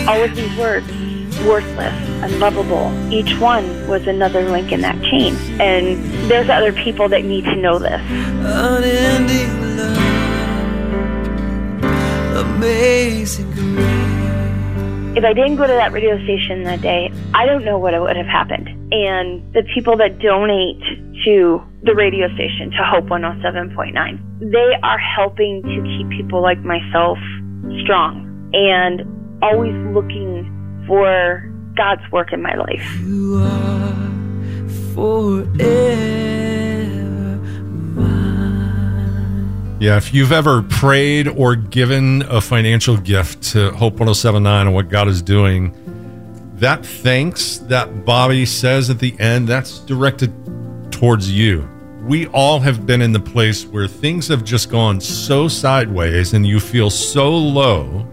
All of these words, worthless, unlovable, each one was another link in that chain. And there's other people that need to know this. Unending love, amazing grace. If I didn't go to that radio station that day, I don't know what would have happened. And the people that donate to the radio station, to Hope 107.9, they are helping to keep people like myself strong and always looking for God's work in my life. You are forever mine. Yeah, if you've ever prayed or given a financial gift to Hope 107.9 and what God is doing, that thanks that Bobby says at the end, that's directed towards you. We all have been in the place where things have just gone so sideways and you feel so low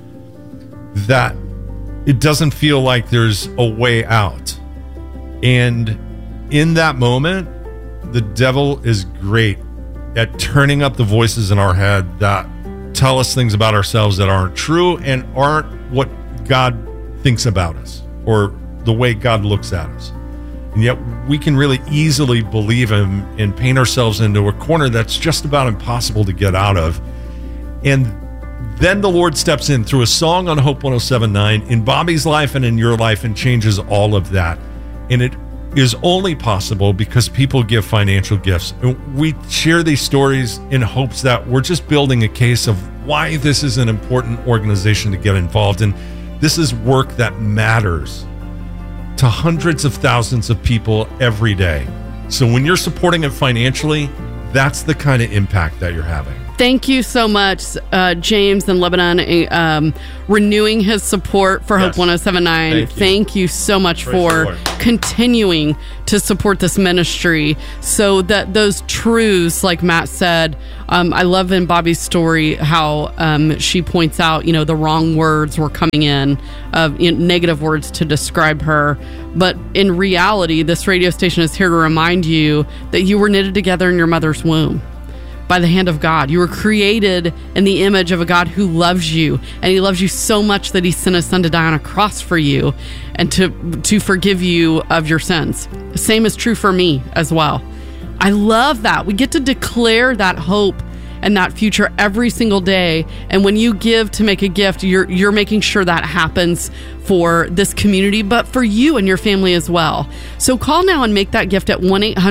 that it doesn't feel like there's a way out. And in that moment, the devil is great at turning up the voices in our head that tell us things about ourselves that aren't true and aren't what God thinks about us or the way God looks at us. And yet we can really easily believe him and paint ourselves into a corner that's just about impossible to get out of. And then the Lord steps in through a song on Hope 107.9 in Bobby's life and in your life and changes all of that. And it is only possible because people give financial gifts. We share these stories in hopes that we're just building a case of why this is an important organization to get involved in. This is work that matters to hundreds of thousands of people every day. So when you're supporting it financially, that's the kind of impact that you're having. Thank you so much, James in Lebanon, renewing his support for Hope 107.9. Thank you so much for continuing to support this ministry so that those truths, like Matt said, I love in Bobby's story how she points out, the wrong words were coming in, negative words to describe her. But in reality, this radio station is here to remind you that you were knitted together in your mother's womb by the hand of God. You were created in the image of a God who loves you, and he loves you so much that he sent his son to die on a cross for you and to forgive you of your sins. The same is true for me as well. I love that. We get to declare that hope and that future every single day. And when you give to make a gift, you're making sure that happens for this community, but for you and your family as well. So call now and make that gift at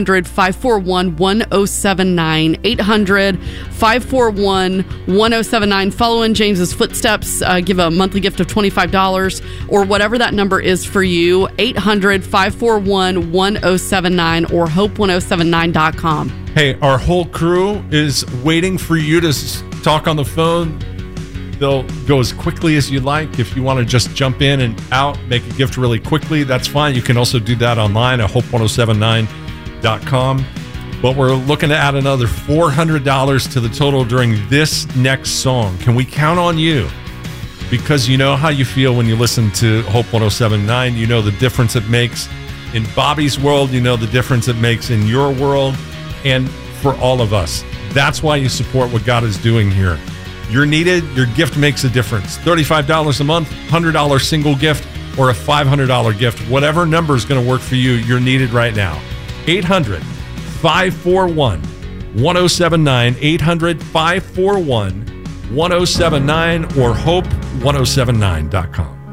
1-800-541-1079, 800-541-1079. Follow in James's footsteps, give a monthly gift of $25 or whatever that number is for you, 800-541-1079 or hope1079.com. Hey, our whole crew is waiting for you to talk on the phone. They'll go as quickly as you like. If you want to just jump in and out, make a gift really quickly, that's fine. You can also do that online at hope1079.com. But we're looking to add another $400 to the total during this next song. Can we count on you? Because you know how you feel when you listen to Hope 107.9. You know the difference it makes in Bobby's world. You know the difference it makes in your world. And for all of us. That's why you support what God is doing here. You're needed. Your gift makes a difference. $35 a month, $100 single gift, or a $500 gift. Whatever number is going to work for you, you're needed right now. 800-541-1079, 800-541-1079, or hope1079.com.